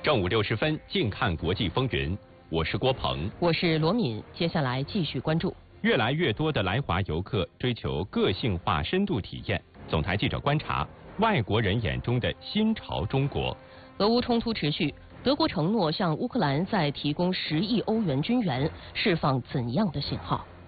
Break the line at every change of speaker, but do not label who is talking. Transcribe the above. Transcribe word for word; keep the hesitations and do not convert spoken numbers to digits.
正午六时分，静看国际风云。我是郭鹏，
我是罗敏。接下来继续关注。
越来越多的来华游客追求个性化深度体验。总台记者观察，外国人眼中的新潮中国。
俄乌冲突持续，德国承诺向乌克兰再提供十亿欧元军援，释放怎样的信号？